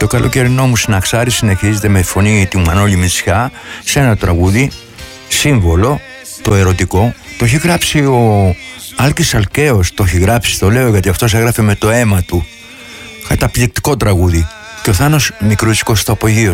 Το καλοκαιρινό μου συναξάρι συνεχίζεται με φωνή του Μανώλη Μητσιά σε ένα τραγούδι σύμβολο, το ερωτικό. Το έχει γράψει ο Άλκης Αλκαίος, το έχει γράψει, το λέω γιατί αυτός έγραφε με το αίμα του. Καταπληκτικό τραγούδι. Και ο Θάνος Μικρούτσικος στο απογείο.